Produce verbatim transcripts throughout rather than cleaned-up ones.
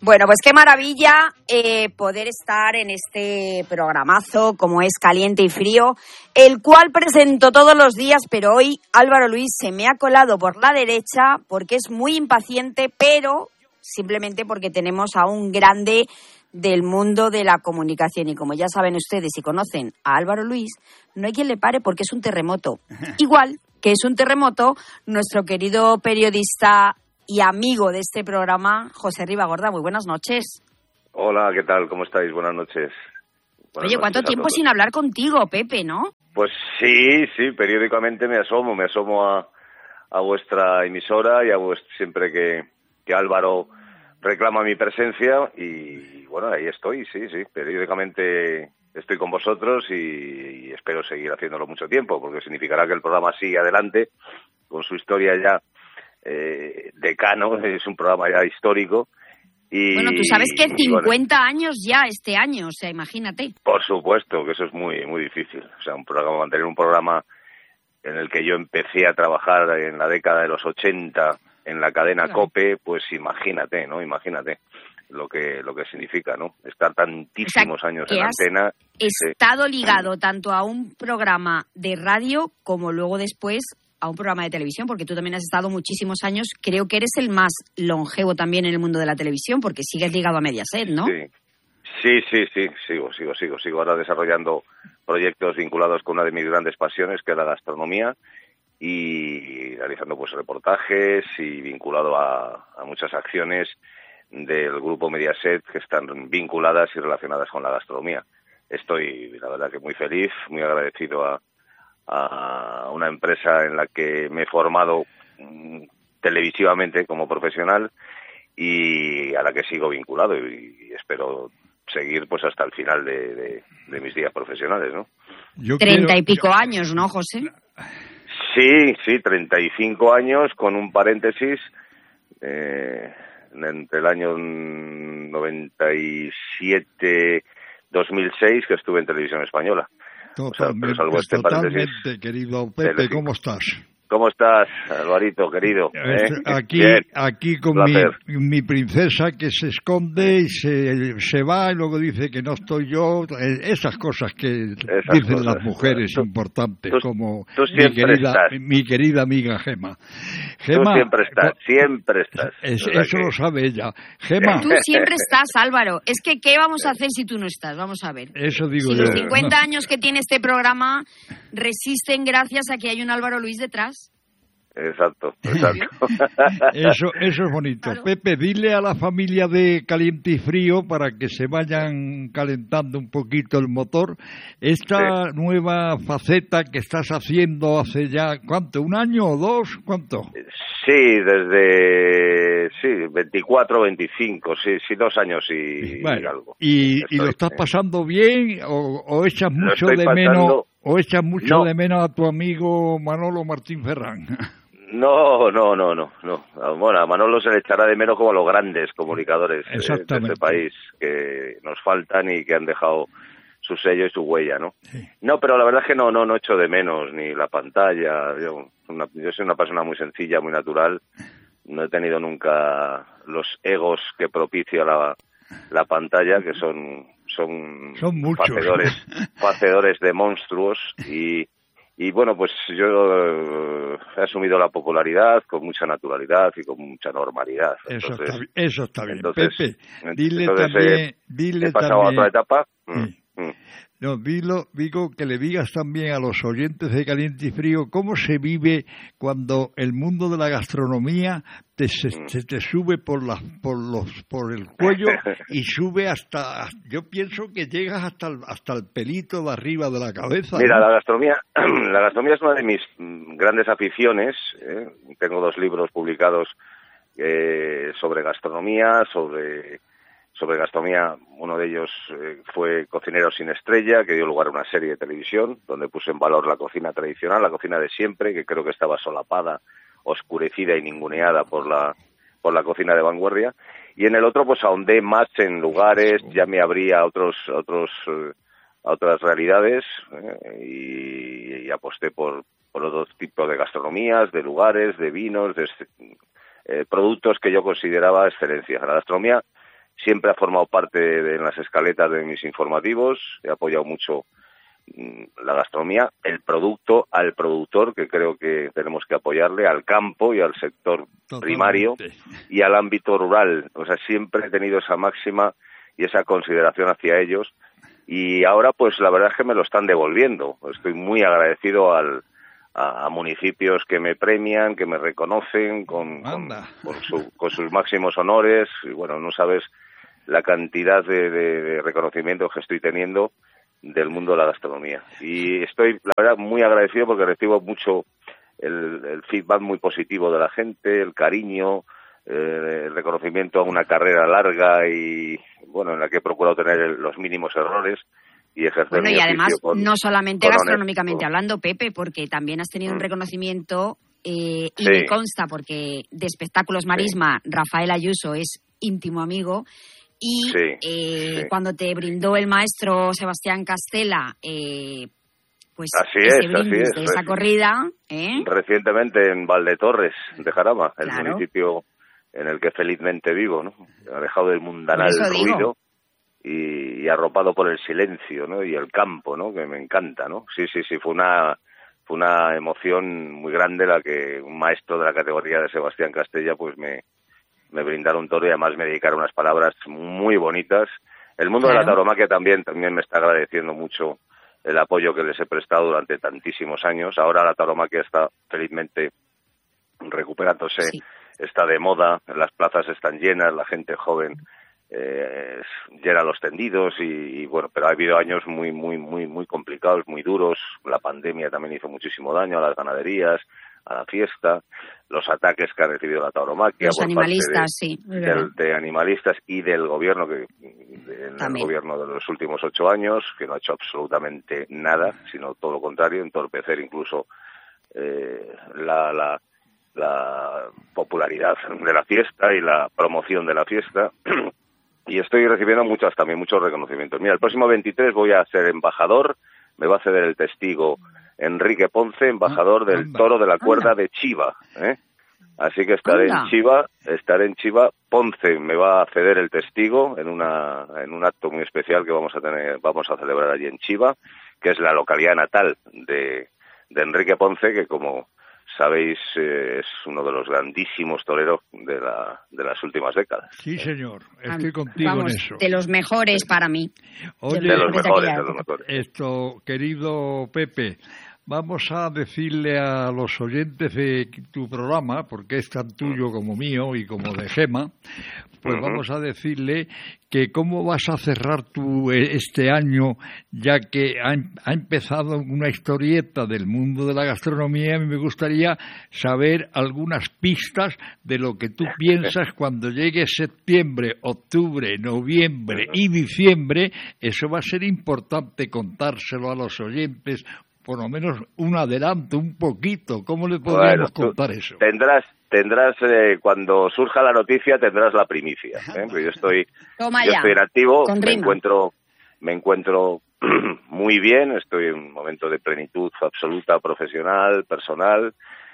Bueno, pues qué maravilla eh, poder estar en este programazo como es Caliente y Frío, el cual presento todos los días, pero hoy Álvaro Luis se me ha colado por la derecha porque es muy impaciente, pero simplemente porque tenemos a un grande del mundo de la comunicación. Y como ya saben ustedes y conocen a Álvaro Luis, no hay quien le pare porque es un terremoto. Igual que es un terremoto nuestro querido periodista y amigo de este programa, José Ribagorda. Muy buenas noches. Hola, ¿qué tal? ¿Cómo estáis? Buenas noches. Buenas Oye, ¿cuánto noches tiempo sin hablar contigo, Pepe, no? Pues sí, sí, periódicamente me asomo, me asomo a, a vuestra emisora y a vuest- siempre que, que Álvaro reclama mi presencia y bueno, ahí estoy, sí, sí, periódicamente estoy con vosotros y, y espero seguir haciéndolo mucho tiempo, porque significará que el programa sigue adelante con su historia ya eh, decano, es un programa ya histórico. Y, bueno, tú sabes que cincuenta bueno, años ya este año, o sea, imagínate. Por supuesto, que eso es muy muy difícil. O sea, un programa, mantener un programa en el que yo empecé a trabajar en la década de los ochenta en la cadena Claro. COPE, pues imagínate, ¿no? Imagínate lo que lo que significa, ¿no? Estar tantísimos O sea, años que en has antena. estado sí. ligado tanto a un programa de radio como luego después a un programa de televisión, porque tú también has estado muchísimos años. Creo que eres el más longevo también en el mundo de la televisión, porque sigues ligado a Mediaset, ¿no? Sí, sí, sí, sí, sigo, sigo, sigo, sigo ahora desarrollando proyectos vinculados con una de mis grandes pasiones, que es la gastronomía, y realizando pues reportajes y vinculado a, a muchas acciones del grupo Mediaset que están vinculadas y relacionadas con la gastronomía. Estoy, la verdad, que muy feliz, muy agradecido a, a una empresa en la que me he formado mm, televisivamente como profesional y a la que sigo vinculado y, y espero seguir pues hasta el final de, de, de mis días profesionales, ¿no? Yo Treinta quiero- y pico yo- años, ¿no, José? Sí, sí, treinta y cinco años con un paréntesis eh, entre el año noventa y siete dos mil seis que estuve en Televisión Española. O sea, pero Totalmente, salvo este paréntesis. totalmente, querido Pepe, Telecinco. ¿cómo estás? ¿Cómo estás, Alvarito, querido? ¿Eh? Aquí, Bien. aquí con Un mi, placer. mi princesa que se esconde y se, se va y luego dice que no estoy yo, eh, esas cosas que Esas dicen cosas. las mujeres Tú- importantes, tú- como tú mi siempre querida, estás. mi querida amiga Gema. Tú Gema, siempre estás, co- siempre estás. es- O sea eso que- lo sabe ella. Gema, Tú siempre estás, Álvaro. Es que, ¿qué vamos a hacer si tú no estás? Vamos a ver. eso digo Si yo. los cincuenta años que tiene este programa resisten gracias a que hay un Álvaro Luis detrás. Exacto, exacto. Eso, eso es bonito. Claro. Pepe, dile a la familia de Caliente y Frío para que se vayan calentando un poquito el motor. Esta nueva faceta que estás haciendo hace ya, ¿cuánto? ¿Un año o dos? ¿Cuánto? Sí, desde, sí, veinticuatro, veinticinco, sí, sí, dos años y, Bueno, y algo. ¿y, Estoy, y lo estás eh, pasando bien o, o echas Lo mucho estoy de pasando- menos o echas mucho No. de menos a tu amigo Manolo Martín Ferrán? No, no, no, no, no. Bueno, a Manolo se le echará de menos como a los grandes comunicadores eh, de Exactamente. este país que nos faltan y que han dejado su sello y su huella, ¿no? Sí. No, pero la verdad es que no, no, no echo de menos ni la pantalla. Yo, una- yo soy una persona muy sencilla, muy natural. No he tenido nunca los egos que propicia la, la pantalla, que son son, Son muchos. facedores, facedores de monstruos y y bueno, pues yo eh, he asumido la popularidad con mucha naturalidad y con mucha normalidad. Eso Entonces, está, bi- eso está bien. entonces, Pepe, dile entonces, también, eh, dile he pasado también. a otra etapa. Mm, Sí. mm. No, dilo, digo que le digas también a los oyentes de Caliente y Frío cómo se vive cuando el mundo de la gastronomía te, se, se te sube por las, por los, por el cuello y sube hasta, yo pienso que llegas hasta el, hasta el pelito de arriba de la cabeza. Mira, ¿no? la gastronomía, la gastronomía es una de mis mm, grandes aficiones. ¿eh? Tengo dos libros publicados eh, sobre gastronomía, sobre sobre gastronomía. Uno de ellos eh, fue Cocinero sin estrella, que dio lugar a una serie de televisión donde puse en valor la cocina tradicional, la cocina de siempre, que creo que estaba solapada, oscurecida y ninguneada por la por la cocina de vanguardia. Y en el otro pues ahondé más en lugares, ya me abría a otros otros eh, a otras realidades eh, y, y aposté por por otros tipos de gastronomías, de lugares, de vinos, de eh, productos que yo consideraba excelencia. La gastronomía siempre ha formado parte de, de las escaletas de mis informativos, he apoyado mucho la gastronomía, el producto, al productor, que creo que tenemos que apoyarle, al campo y al sector Totalmente. primario y al ámbito rural. O sea, siempre he tenido esa máxima y esa consideración hacia ellos, y ahora pues la verdad es que me lo están devolviendo. Estoy muy agradecido al, a, a municipios que me premian, que me reconocen con, con, con, su, con sus máximos honores, y bueno, no sabes la cantidad de, de, de reconocimientos que estoy teniendo del mundo de la gastronomía, y estoy la verdad muy agradecido porque recibo mucho el, el feedback muy positivo de la gente, el cariño, eh, el reconocimiento a una carrera larga y bueno, en la que he procurado tener el, los mínimos errores y ejercer bueno, mi y además con, no solamente con gastronómicamente honesto. hablando, Pepe, porque también has tenido mm. un reconocimiento eh, y sí. me consta porque de Espectáculos Marisma sí. Rafael Ayuso es íntimo amigo. Y sí, eh, sí. cuando te brindó el maestro Sebastián Castela, eh, pues así ese es, brindis así es. de esa corrida... ¿eh? Recientemente en Valdetorres de Jarama, el claro. municipio en el que felizmente vivo, ¿no? Alejado del mundanal ruido y, y arropado por el silencio, ¿no? Y el campo, ¿no? Que me encanta, ¿no? Sí, sí, sí, fue una... Fue una emoción muy grande la que un maestro de la categoría de Sebastián Castella pues me... me brindaron un toro y además me dedicaron unas palabras muy bonitas. El mundo claro. de la tauromaquia también, también me está agradeciendo mucho el apoyo que les he prestado durante tantísimos años. Ahora la tauromaquia está felizmente recuperándose, sí. está de moda, las plazas están llenas, la gente joven eh, llena los tendidos y, y bueno, pero ha habido años muy, muy, muy, muy complicados, muy duros. La pandemia también hizo muchísimo daño a las ganaderías, a la fiesta, los ataques que ha recibido la tauromaquia los por animalistas, parte de, sí, del, de animalistas y del gobierno, que del gobierno de los últimos ocho años, que no ha hecho absolutamente nada, sino todo lo contrario, entorpecer incluso eh, la, la, la popularidad de la fiesta y la promoción de la fiesta. Y estoy recibiendo muchas también, muchos reconocimientos. Mira, el próximo veintitrés voy a ser embajador, me va a ceder el testigo Enrique Ponce, embajador del anda, toro de la cuerda anda. de Chiva, ¿eh? Así que estaré anda. en Chiva, estaré en Chiva. Ponce me va a ceder el testigo en una en un acto muy especial que vamos a tener, vamos a celebrar allí en Chiva, que es la localidad natal de, de Enrique Ponce, que como sabéis eh, es uno de los grandísimos toreros de la de las últimas décadas. Sí, señor, estoy contigo Vamos, en eso. De los mejores para mí. Oye, de los mejores, de los mejores. Esto, querido Pepe, vamos a decirle a los oyentes de tu programa, porque es tan tuyo como mío y como de Gema, pues uh-huh. vamos a decirle que cómo vas a cerrar tú este año, ya que ha, ha empezado una historieta del mundo de la gastronomía. A mí me gustaría saber algunas pistas de lo que tú piensas cuando llegue septiembre, octubre, noviembre y diciembre. Eso va a ser importante contárselo a los oyentes, por lo menos un adelanto, un poquito. ¿Cómo le podríamos bueno, contar eso? Tendrás, tendrás eh, cuando surja la noticia, tendrás la primicia. ¿eh? Yo estoy, yo estoy en activo, me encuentro, me encuentro muy bien, estoy en un momento de plenitud absoluta, profesional, personal,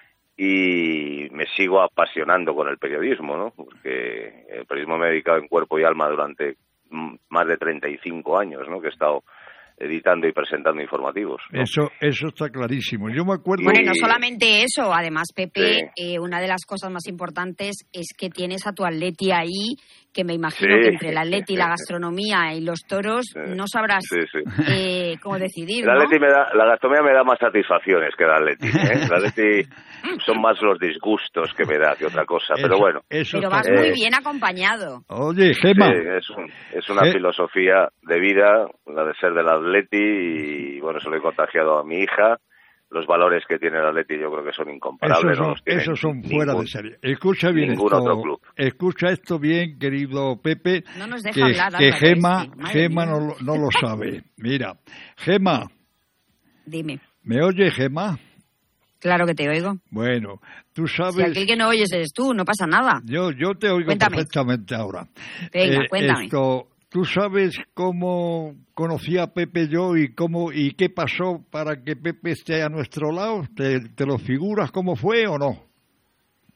y me sigo apasionando con el periodismo, ¿no? Porque el periodismo me he dedicado en cuerpo y alma durante más de treinta y cinco años, ¿no? Que he estado editando y presentando informativos, ¿no? Eso eso está clarísimo. Yo me acuerdo... Bueno, y no solamente eso, además, Pepe, sí. eh, una de las cosas más importantes es que tienes a tu atleti ahí, que me imagino sí. que entre el atleti, la gastronomía y los toros sí. no sabrás sí, sí. Eh, cómo decidir, el ¿no? me da, la gastronomía me da más satisfacciones que el atleti, ¿eh? El atleti son más los disgustos que me da que otra cosa, eso, pero bueno. Eso pero vas eh, muy bien acompañado. Oye, Gema. Sí, es, un, es una ¿Qué? filosofía de vida, la de ser del atleti, y bueno, se lo he contagiado a mi hija. Los valores que tiene el Atleti yo creo que son incomparables. Esos son, no los tiene esos son fuera ningún, de serie. Escucha bien ningún esto. Otro club. Escucha esto bien, querido Pepe. No nos deja que, hablar. Que Álvaro, Gema, este. Gema no, no lo sabe. Mira, Gema. Dime. ¿Me oye, Gema? Claro que te oigo. Bueno, tú sabes... Si aquel que no oyes eres tú, no pasa nada. Yo, yo te oigo cuéntame. perfectamente ahora. Venga, eh, cuéntame. Esto... ¿Tú sabes cómo conocí a Pepe yo y cómo y qué pasó para que Pepe esté a nuestro lado? ¿Te, te lo figuras cómo fue o no?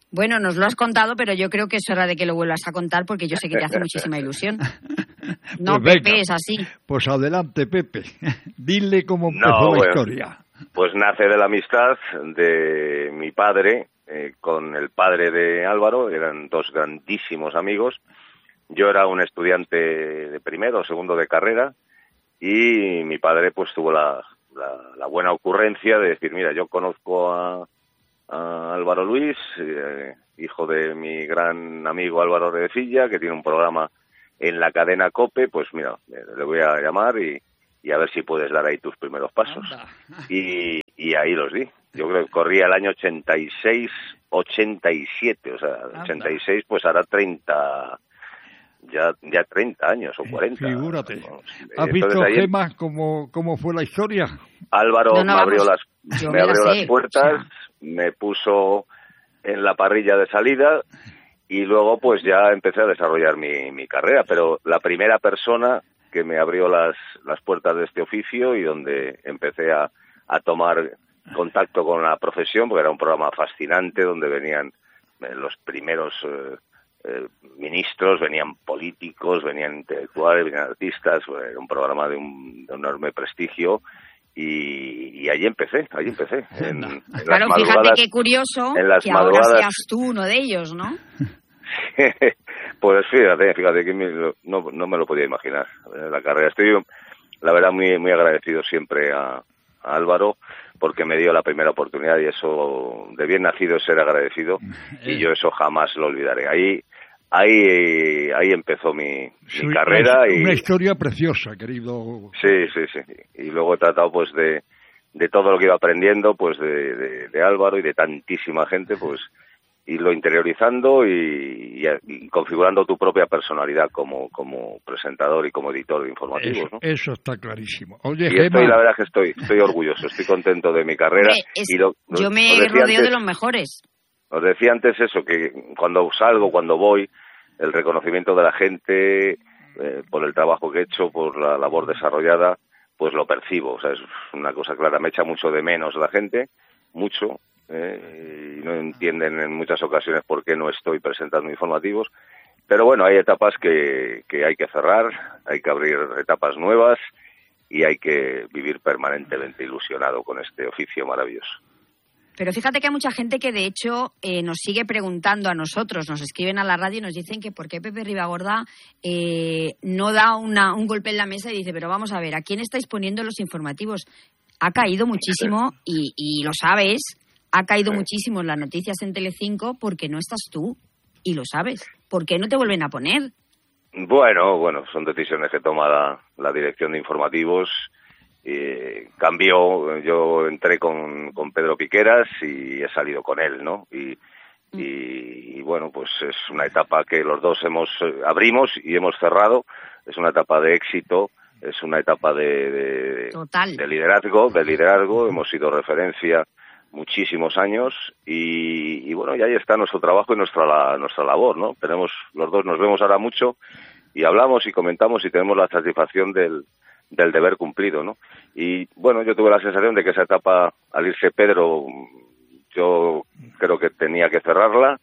Bueno, nos lo has contado, pero yo creo que es hora de que lo vuelvas a contar porque yo sé que te hace muchísima ilusión. No, pues Pepe, venga, es así. Pues adelante, Pepe. Dile cómo empezó No, la bueno, historia. Pues nace de la amistad de mi padre eh, con el padre de Álvaro, eran dos grandísimos amigos. Yo era un estudiante de primero o segundo de carrera y mi padre pues tuvo la, la, la buena ocurrencia de decir, mira, yo conozco a, a Álvaro Luis, eh, hijo de mi gran amigo Álvaro Redecilla, que tiene un programa en la cadena COPE, pues mira, le voy a llamar y, y a ver si puedes dar ahí tus primeros pasos. Y, y ahí los di. Yo creo que corría el año ochenta y seis, ochenta y siete, o sea, Anda. ochenta y seis pues hará treinta, ya ya treinta años o cuarenta. Figúrate. ¿No? ¿Has visto, ayer, Gemma, cómo, cómo fue la historia? Álvaro no, no, me abrió vamos, las, me me abrió la las sé, puertas, o sea. me puso en la parrilla de salida y luego pues ya empecé a desarrollar mi, mi carrera, pero la primera persona que me abrió las, las puertas de este oficio y donde empecé a, a tomar contacto con la profesión, porque era un programa fascinante donde venían eh, los primeros eh, eh, ministros, venían políticos, venían intelectuales, venían artistas, bueno, era un programa de un, de un enorme prestigio. Y, y allí empecé, allí empecé. En, en claro, las fíjate qué curioso en las que ahora madrugadas, seas tú uno de ellos, ¿no? Pues fíjate, fíjate que me, no, no me lo podía imaginar, la carrera. Estoy, la verdad, muy muy agradecido siempre a, a Álvaro porque me dio la primera oportunidad y eso, de bien nacido es ser agradecido y yo eso jamás lo olvidaré. Ahí Ahí ahí empezó mi, sí, mi carrera. Una, y una historia preciosa, querido. Sí, sí, sí. Y luego he tratado pues de, de todo lo que iba aprendiendo, pues de, de, de Álvaro y de tantísima gente, pues irlo interiorizando y, y, y configurando tu propia personalidad como, como presentador y como editor de informativos, eso, ¿no? Eso está clarísimo. Oye, y Gemma, estoy, la verdad es que estoy, estoy orgulloso, estoy contento de mi carrera. Hombre, es, y lo, lo, yo me rodeo antes, de los mejores. Os decía antes eso, que cuando salgo, cuando voy, el reconocimiento de la gente eh, por el trabajo que he hecho, por la labor desarrollada, pues lo percibo. O sea, es una cosa clara, me echa mucho de menos la gente, mucho, eh, y no entienden en muchas ocasiones por qué no estoy presentando informativos. Pero bueno, hay etapas que, que hay que cerrar, hay que abrir etapas nuevas y hay que vivir permanentemente ilusionado con este oficio maravilloso. Pero fíjate que hay mucha gente que, de hecho, eh, nos sigue preguntando a nosotros, nos escriben a la radio y nos dicen que por qué Pepe Ribagorda eh, no da una, un golpe en la mesa y dice, pero vamos a ver, ¿a quién estáis poniendo los informativos? Ha caído muchísimo, y, y lo sabes, ha caído muchísimo en las noticias en Telecinco porque no estás tú, y lo sabes. ¿Por qué no te vuelven a poner? Bueno, bueno, son decisiones que toma la, la dirección de informativos. Eh, cambió, yo entré con, con Pedro Piqueras y he salido con él, ¿no? Y, y, y bueno, pues es una etapa que los dos hemos eh, abrimos y hemos cerrado. Es una etapa de éxito, es una etapa de, de, Total. de liderazgo, de liderazgo. Hemos sido referencia muchísimos años y, y bueno, y ahí está nuestro trabajo y nuestra la, nuestra labor, ¿no? Tenemos los dos, nos vemos ahora mucho y hablamos y comentamos y tenemos la satisfacción del del deber cumplido, ¿no? Y bueno, yo tuve la sensación de que esa etapa, al irse Pedro, yo creo que tenía que cerrarla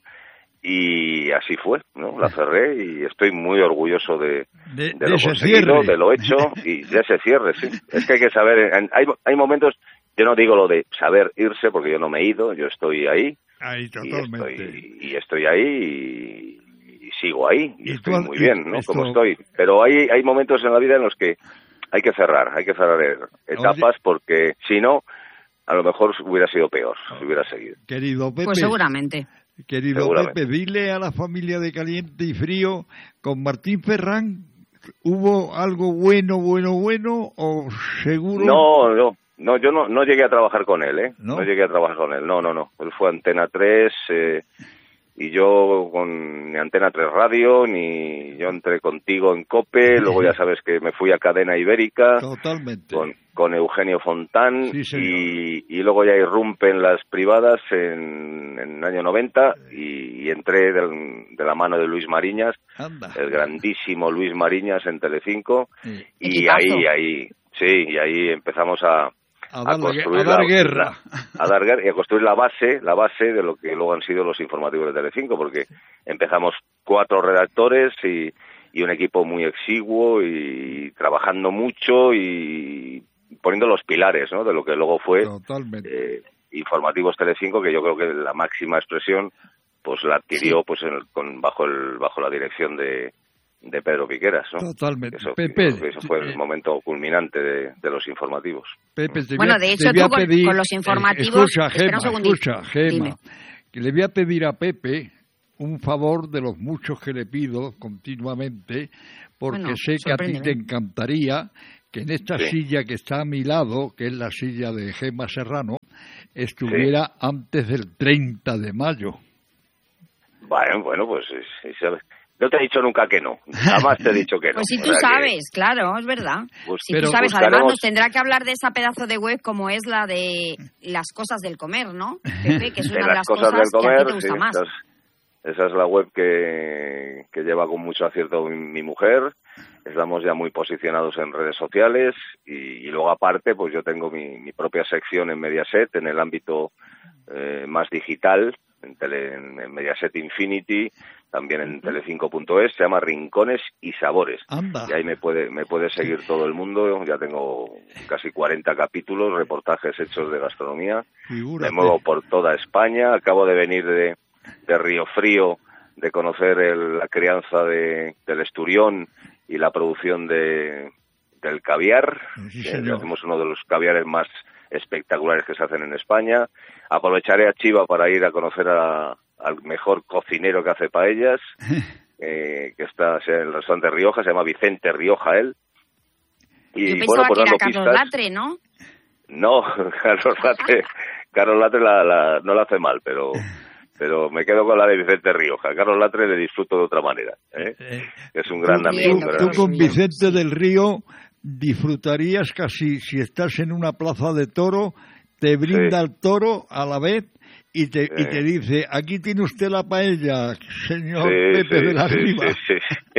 y así fue, ¿no? La cerré y estoy muy orgulloso de, de, de, de lo conseguido, cierre. de lo hecho y de ese cierre, sí. Es que hay que saber, hay, hay momentos, yo no digo lo de saber irse porque yo no me he ido, yo estoy ahí. Ahí totalmente. Y estoy, y estoy ahí y, y sigo ahí y, y estoy tú, muy bien, ¿no? Esto... Como estoy. Pero hay, hay momentos en la vida en los que hay que cerrar, hay que cerrar etapas. Oye, porque si no, a lo mejor hubiera sido peor si hubiera seguido. Querido Pepe, pues seguramente. Querido seguramente. Pepe, dile a la familia de Caliente y Frío, con Martín Ferrán, ¿hubo algo bueno, bueno, bueno o seguro? No, no, no yo no, no llegué a trabajar con él, ¿eh? ¿No? No llegué a trabajar con él, no, no, no. Él fue a Antena tres, eh, y yo con ni Antena tres Radio, ni yo entré contigo en COPE, luego ya sabes que me fui a Cadena Ibérica. Totalmente. Con, con Eugenio Fontán, sí, y, y luego ya irrumpen las privadas en, en el año noventa y, y entré de, de la mano de Luis Mariñas, Anda. El grandísimo Luis Mariñas en Telecinco, sí. y ahí, ahí, sí, y ahí empezamos a, a, a, a construir a dar la, guerra. La, a dar guerra y a construir la base, la base de lo que luego han sido los informativos de Telecinco, porque empezamos cuatro redactores y, y un equipo muy exiguo y trabajando mucho y poniendo los pilares, ¿no?, de lo que luego fue eh, Informativos Telecinco, que yo creo que la máxima expresión pues la adquirió sí. pues en el, con bajo el bajo la dirección de de Pedro Piqueras, ¿no? Totalmente. Eso, Pepe, eso fue el momento culminante de, de los informativos. Pepe, te bueno, a, de hecho tú con, pedir, con los informativos... Escucha, Gema, escucha, Gema, que le voy a pedir a Pepe un favor de los muchos que le pido continuamente, porque bueno, sé que a ti te encantaría que en esta sí. silla que está a mi lado, que es la silla de Gema Serrano, estuviera sí. antes del treinta de mayo. Bueno, bueno, pues sí, sabes. No te he dicho nunca que no, jamás te he dicho que no. Pues si tú sabes, que... claro, es verdad. Pues, si tú sabes, buscaremos... además nos tendrá que hablar de esa pedazo de web como es la de las cosas del comer, ¿no, Pepe? Que es una de, de las cosas, cosas comer, que a ti te gusta sí, más. Esa es, esa es la web que, que lleva con mucho acierto mi, mi mujer. Estamos ya muy posicionados en redes sociales y, y luego aparte, pues yo tengo mi, mi propia sección en Mediaset, en el ámbito eh, más digital, en, tele, en, en Mediaset Infinity, también en telecinco punto es, se llama Rincones y Sabores. Anda. Y ahí me puede me puede seguir todo el mundo. Ya tengo casi cuarenta capítulos, reportajes hechos de gastronomía. Figúrate. Me muevo por toda España. Acabo de venir de, de Río Frío, de conocer el, la crianza de, del esturión y la producción de del caviar. Sí, hacemos uno de los caviares más espectaculares que se hacen en España. Aprovecharé a Chiva para ir a conocer a al mejor cocinero que hace paellas, eh, que está en el restaurante Rioja, se llama Vicente Rioja él. Y yo pensaba bueno, pues que era Carlos pistas. Latre, ¿no? No, Carlos Latre, Carlos Latre la, la, no la hace mal, pero pero me quedo con la de Vicente Rioja. Carlos Latre le disfruto de otra manera, ¿eh? Es un gran tú, amigo. Tú, gran tú amigo. Con Vicente del Río disfrutarías casi, si estás en una plaza de toro, te brinda sí. el toro a la vez y te, sí. y te dice, aquí tiene usted la paella, señor sí, Pepe sí, de la sí, Riva. Sí,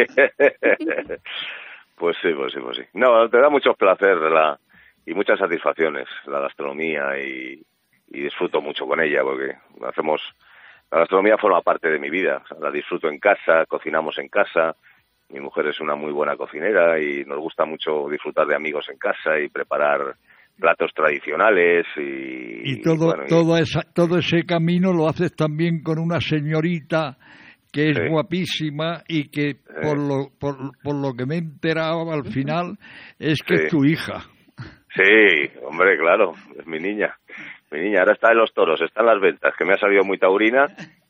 sí. Pues sí, pues sí, pues sí. No, te da mucho placer la, y muchas satisfacciones la gastronomía y, y disfruto mucho con ella porque hacemos, la gastronomía forma parte de mi vida, o sea, la disfruto en casa, cocinamos en casa, mi mujer es una muy buena cocinera y nos gusta mucho disfrutar de amigos en casa y preparar platos tradicionales y... Y todo, y, bueno, todo, y... Esa, todo ese camino lo haces también con una señorita que es sí. guapísima y que sí. por lo por, por lo que me he enterado al final es que sí. es tu hija. Sí, hombre, claro, es mi niña. Mi niña ahora está en los toros, está en las ventas, que me ha salido muy taurina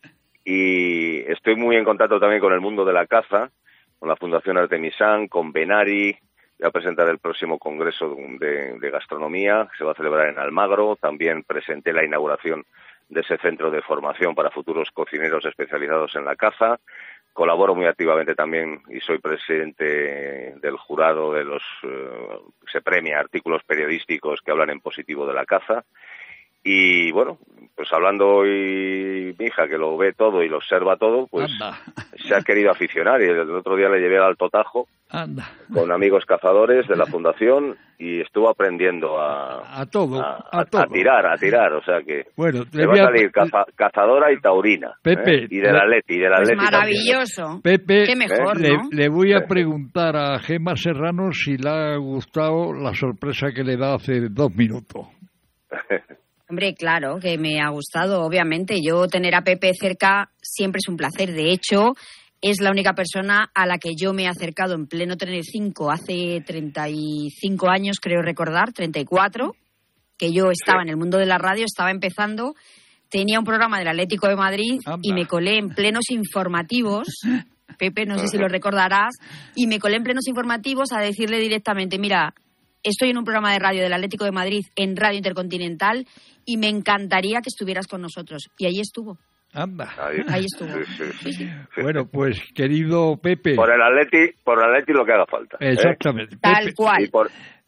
y estoy muy en contacto también con el mundo de la caza, con la Fundación Artemisán, con Benari. Voy a presentar el próximo congreso de, de gastronomía que se va a celebrar en Almagro. También presenté la inauguración de ese centro de formación para futuros cocineros especializados en la caza. Colaboro muy activamente también y soy presidente del jurado de los eh, se premia artículos periodísticos que hablan en positivo de la caza. Y bueno, pues hablando hoy mi hija que lo ve todo y lo observa todo, pues Anda. se ha querido aficionar y el otro día le llevé al Alto Tajo Anda. con amigos cazadores de la fundación y estuvo aprendiendo a a todo, a, a, a, todo. a tirar, a tirar, o sea que bueno, le va a salir caza, cazadora y taurina, Pepe, ¿eh? y del Atleti, y del Atleti pues maravilloso. También. Pepe, qué mejor, le, ¿no? le voy a preguntar a Gema Serrano si le ha gustado la sorpresa que le da hace dos minutos. Hombre, claro, que me ha gustado, obviamente. Yo tener a Pepe cerca siempre es un placer. De hecho, es la única persona a la que yo me he acercado en pleno Telecinco hace treinta y cinco años, creo recordar, treinta y cuatro, que yo estaba en el mundo de la radio, estaba empezando, tenía un programa del Atlético de Madrid Anda. y me colé en plenos informativos, Pepe, no sé si lo recordarás, y me colé en plenos informativos a decirle directamente, mira, estoy en un programa de radio del Atlético de Madrid en Radio Intercontinental y me encantaría que estuvieras con nosotros. Y ahí estuvo. Anda. Ahí, ahí estuvo. Sí, sí, sí, sí. Bueno, pues, querido Pepe. Por el Atleti, por el Atleti lo que haga falta. Exactamente. ¿eh? Tal cual. Y por,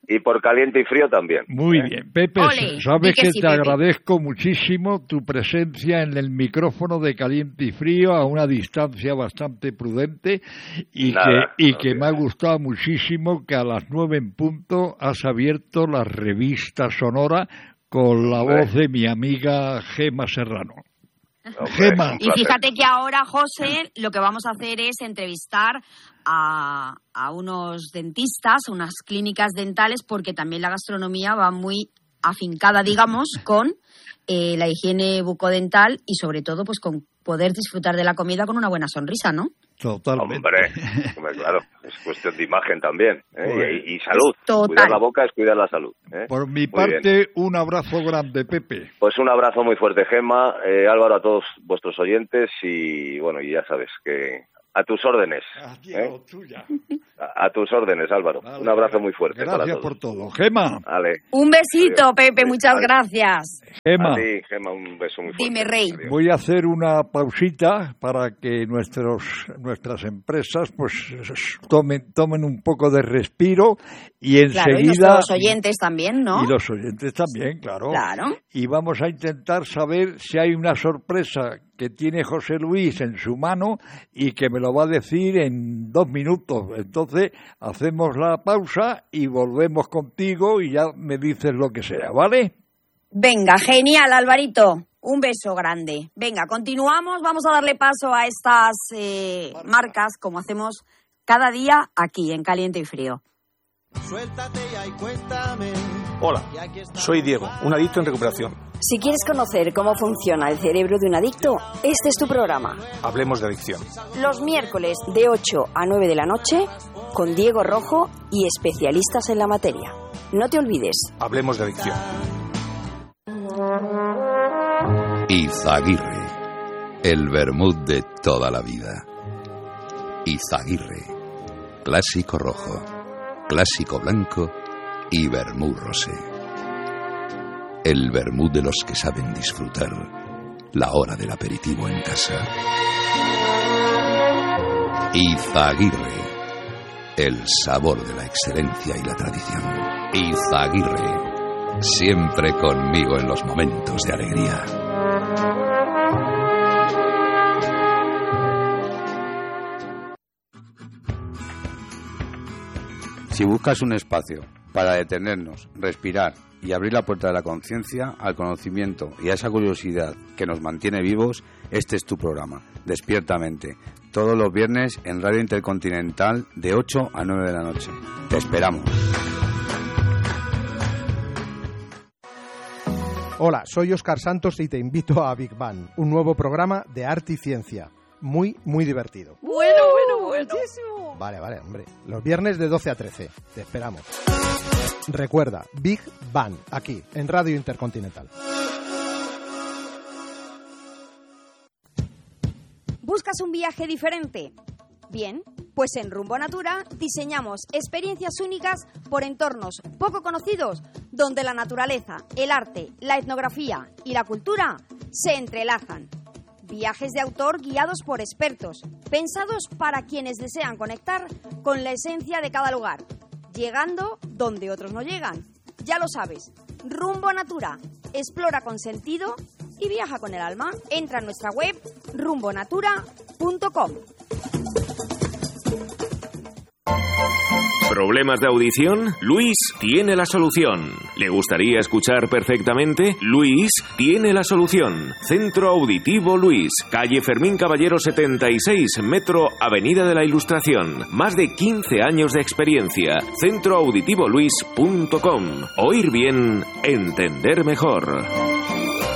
Y por caliente y frío también. Muy ¿eh? bien. Pepe, Ole, sabes que que sí, te Pepe. agradezco muchísimo tu presencia en el micrófono de Caliente y Frío a una distancia bastante prudente y Nada, que, y no, que tío. me ha gustado muchísimo que a las nueve en punto has abierto la revista sonora con la Hombre. voz de mi amiga Gema Serrano. Hombre, Gema. un Y placer. fíjate que ahora, José, lo que vamos a hacer es entrevistar a, a unos dentistas, unas clínicas dentales, porque también la gastronomía va muy afincada, digamos, con eh, la higiene bucodental y sobre todo pues con poder disfrutar de la comida con una buena sonrisa, ¿no? Totalmente. Hombre, hombre, claro, es cuestión de imagen también, ¿eh? Bueno. y, y salud. Total. Cuidar la boca es cuidar la salud. ¿eh? Por mi Muy parte, bien. un abrazo grande, Pepe. Pues un abrazo muy fuerte, Gemma, eh, Álvaro, a todos vuestros oyentes y bueno, y ya sabes que a tus órdenes. ¿eh? tuya. A, a tus órdenes, Álvaro. Vale. Un abrazo muy fuerte para Gracias todos. por todo. Gema, Vale. Un besito, Adiós. Pepe, muchas Adiós. gracias. Gema. A ti, Gemma, un beso muy fuerte. Dime, Rey. Adiós. Voy a hacer una pausita para que nuestros nuestras empresas pues tomen tomen un poco de respiro y Claro, y enseguida nuestros oyentes también, ¿no? y los oyentes también, claro. Claro. Y vamos a intentar saber si hay una sorpresa que tiene José Luis en su mano y que me lo va a decir en dos minutos. Entonces hacemos la pausa y volvemos contigo y ya me dices lo que sea, ¿vale? Venga, genial, Alvarito. Un beso grande. Venga, continuamos. Vamos a darle paso a estas eh, marcas, como hacemos cada día aquí en Caliente y Frío. Suéltate ya y cuéntame. Hola, soy Diego, un adicto en recuperación. Si quieres conocer cómo funciona el cerebro de un adicto, este es tu programa. Hablemos de adicción. Los miércoles de ocho a nueve de la noche, con Diego Rojo y especialistas en la materia. No te olvides. Hablemos de adicción. Izaguirre, el vermut de toda la vida. Izaguirre, clásico rojo, clásico blanco y vermut rosé. El vermut de los que saben disfrutar la hora del aperitivo en casa. Izaguirre, el sabor de la excelencia y la tradición. Izaguirre, siempre conmigo en los momentos de alegría. Si buscas un espacio para detenernos, respirar y abrir la puerta de la conciencia al conocimiento y a esa curiosidad que nos mantiene vivos, este es tu programa, Despiertamente, todos los viernes en Radio Intercontinental de ocho a nueve de la noche. Te esperamos. Hola, soy Óscar Santos y te invito a Big Bang, un nuevo programa de arte y ciencia. Muy, muy divertido. Bueno, bueno, buenísimo. Vale, vale, hombre. Los viernes de doce a trece. Te esperamos. Recuerda, Big Bang, aquí, en Radio Intercontinental. ¿Buscas un viaje diferente? Bien, pues en Rumbo Natura diseñamos experiencias únicas por entornos poco conocidos, donde la naturaleza, el arte, la etnografía y la cultura se entrelazan. Viajes de autor guiados por expertos, pensados para quienes desean conectar con la esencia de cada lugar, llegando donde otros no llegan. Ya lo sabes, Rumbo Natura, explora con sentido y viaja con el alma. Entra en nuestra web rumbo natura punto com. ¿Problemas de audición? Luis tiene la solución. ¿Le gustaría escuchar perfectamente? Luis tiene la solución. Centro Auditivo Luis, calle Fermín Caballero setenta y seis, metro Avenida de la Ilustración. Más de quince años de experiencia. centro auditivo luis punto com. Oír bien, entender mejor.